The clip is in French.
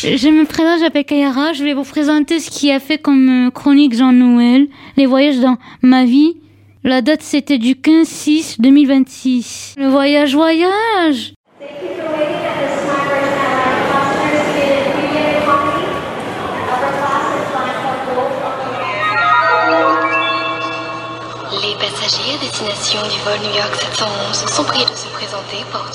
Je me présente, j'appelle Kayara. Je vais vous présenter ce qui a fait comme chronique Jean-Noël, les voyages dans ma vie. La date, c'était du 15/6/2026. Le voyage. Les passagers à destination du vol New York 711 sont priés de se présenter porte